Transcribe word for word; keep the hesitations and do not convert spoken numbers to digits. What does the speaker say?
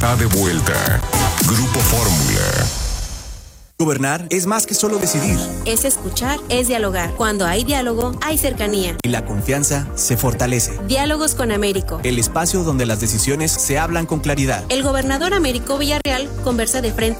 está de vuelta. Grupo Fórmula. Gobernar es más que solo decidir. Es escuchar, es dialogar. Cuando hay diálogo, hay cercanía. Y la confianza se fortalece. Diálogos con Américo. El espacio donde las decisiones se hablan con claridad. El gobernador Américo Villarreal conversa de frente